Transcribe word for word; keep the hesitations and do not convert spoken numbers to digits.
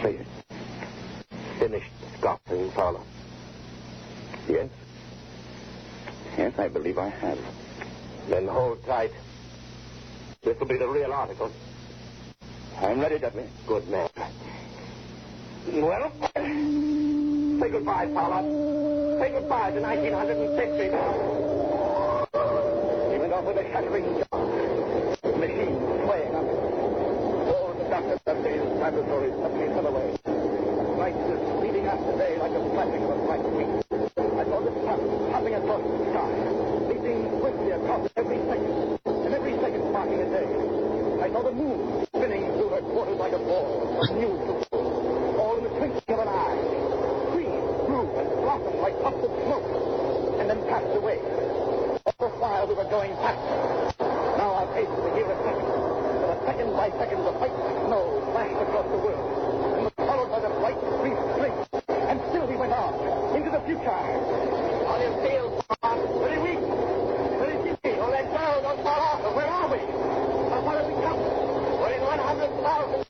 Say it. Finished scoffing, Fowler. Yes. Yes, I believe I have. Then hold tight. This will be the real article. I'm ready, Dudley. Good man. Well, say goodbye, Fowler. Say goodbye to nineteen fifty. He went off with a shattering jar. Machine swaying up. All the Doctor Dudley's laboratory suddenly fell away. Light was speeding after day like a flashing of a bright wing. I saw the sun hopping across the sky, leaping swiftly across every second, and every second marking a day. I saw the moon spinning through her quarters like a ball of new jewels, all in the twinkling of an eye. Trees grew and blossomed like puffs of smoke, and then passed away. All the while we were going faster. Now our pace was a year a second. But a second by second, the white snow flashed across the world, and was followed by the bright brief strength. And still we went on, into the future. How do you feel, Bob? Very weak. Very dizzy. Don't let go. Don't fall off. Where are we? How far have we come? We're in one hundred thousand